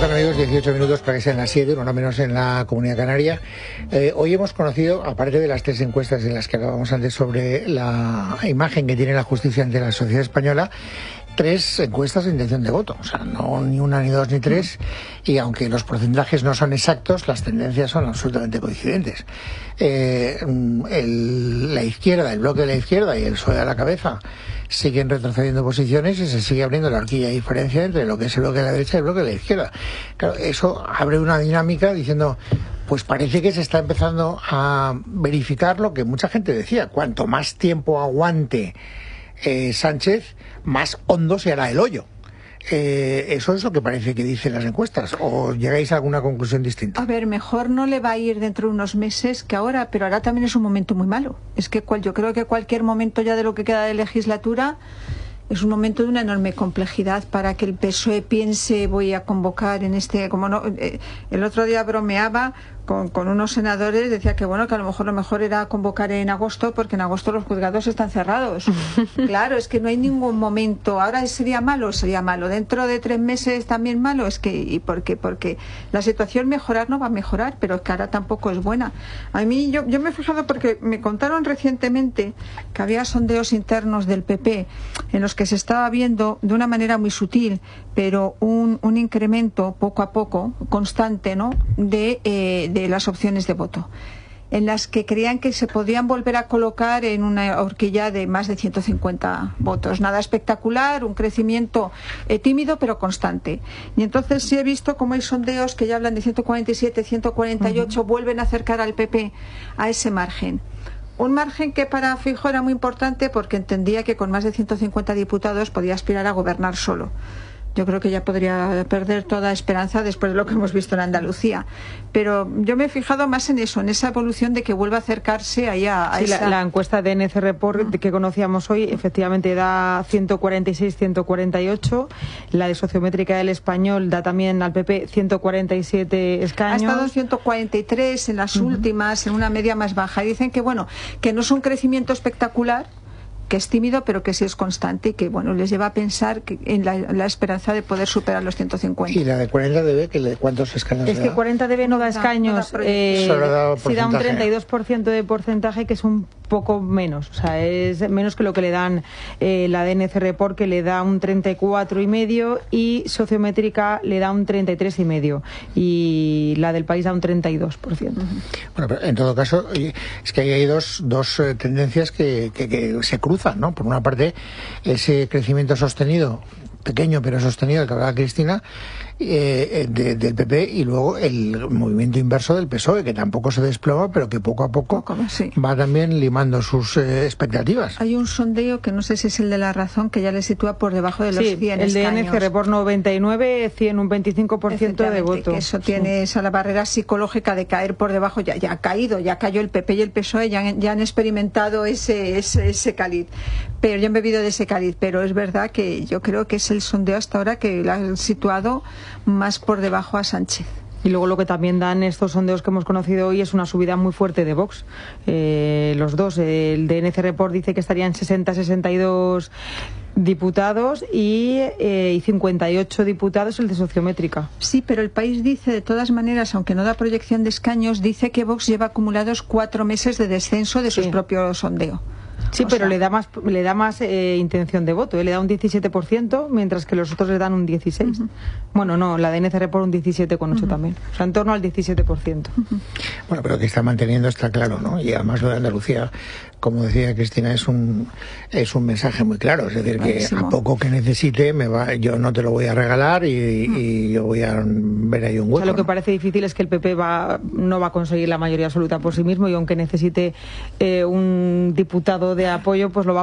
Faltan, amigos, 18 minutos para que sean las 7, no menos en la Comunidad Canaria. Hoy hemos conocido, aparte de las 3 encuestas en las que acabamos antes sobre la imagen que tiene la justicia ante la sociedad española, 3 encuestas de intención de voto, o sea, no ni una, ni dos, ni 3, y aunque los porcentajes no son exactos, las tendencias son absolutamente coincidentes. La izquierda, el bloque de la izquierda y el PSOE a la cabeza siguen retrocediendo posiciones y se sigue abriendo la horquilla de diferencia entre lo que es el bloque de la derecha y el bloque de la izquierda. Claro, eso abre una dinámica diciendo, pues parece que se está empezando a verificar lo que mucha gente decía: cuanto más tiempo aguante Sánchez, más hondo se hará el hoyo. Eso es lo que parece que dicen las encuestas, ¿o llegáis a alguna conclusión distinta? A ver, mejor no le va a ir dentro de unos meses que ahora, pero ahora también es un momento muy malo. Es que yo creo que cualquier momento ya de lo que queda de legislatura es un momento de una enorme complejidad para que el PSOE piense: voy a convocar en este... como no, el otro día bromeaba con unos senadores, decía que bueno, que a lo mejor era convocar en agosto, porque en agosto los juzgados están cerrados. Claro, es que no hay ningún momento. Ahora sería malo, dentro de 3 meses también malo. Es que, ¿y por qué? Porque la situación mejorar no va a mejorar, pero es que ahora tampoco es buena. A mí, yo me he fijado porque me contaron recientemente que había sondeos internos del PP en los que se estaba viendo de una manera muy sutil, pero un incremento poco a poco, constante, ¿no?, de las opciones de voto, en las que creían que se podían volver a colocar en una horquilla de más de 150 votos. Nada espectacular, un crecimiento tímido pero constante. Y entonces sí he visto cómo hay sondeos que ya hablan de 147, 148, vuelven a acercar al PP a ese margen. Un margen que para Feijóo era muy importante porque entendía que con más de 150 diputados podía aspirar a gobernar solo. Yo creo que ya podría perder toda esperanza después de lo que hemos visto en Andalucía. Pero yo me he fijado más en eso, en esa evolución de que vuelva a acercarse ahí a sí, esa... la encuesta de NC Report que conocíamos hoy efectivamente da 146, 148. La de Sociométrica del Español da también al PP 147 escaños. Ha estado en 143 en las últimas, en una media más baja. Y dicen que bueno, que no es un crecimiento espectacular, que es tímido, pero que sí es constante y que bueno, les lleva a pensar que en la esperanza de poder superar los 150. ¿Y la de 40 dB, cuántos escaños es da? que 40 dB no da escaños, sí da un 32% de porcentaje, que es un poco menos, o sea, es menos que lo que le dan la DNC Report, que le da un 34,5, y Sociométrica le da un 33,5, y la del País da un 32%. Bueno, pero en todo caso, es que ahí hay dos tendencias que se cruzan, ¿no? Por una parte, ese crecimiento sostenido, pequeño pero sostenido, del que hablaba Cristina, del PP, y luego el movimiento inverso del PSOE, que tampoco se desploma, pero que poco a poco va también limando sus expectativas. Hay un sondeo que no sé si es el de La Razón, que ya le sitúa por debajo de los 100 el escaños. de NC Report 99, 100, un 25% de voto. Que eso tiene esa la barrera psicológica de caer por debajo. Ya ha caído, ya cayó el PP y el PSOE, ya han experimentado ese cáliz. Pero ya han bebido de ese cáliz. Pero es verdad que yo creo que es el sondeo hasta ahora que lo ha situado más por debajo a Sánchez. Y luego lo que también dan estos sondeos que hemos conocido hoy es una subida muy fuerte de Vox. Los dos, el de NC Report dice que estarían 60-62 diputados y 58 diputados el de Sociométrica. Sí, pero el País dice, de todas maneras, aunque no da proyección de escaños, dice que Vox lleva acumulados 4 meses de descenso de sus propios sondeos. Sí, pero le da más intención de voto, le da un 17%, mientras que los otros le dan un 16%. Bueno, no, la de NC Report un 17,8 también, o sea, en torno al 17%. Bueno, pero que está manteniendo, está claro, ¿no? Y además lo de Andalucía, como decía Cristina, es un mensaje muy claro, es decir, que a poco que necesite, yo no te lo voy a regalar y yo voy a ver ahí un hueco. O sea, lo que parece difícil es que el PP no va a conseguir la mayoría absoluta por sí mismo, y aunque necesite un diputado de apoyo, pues lo va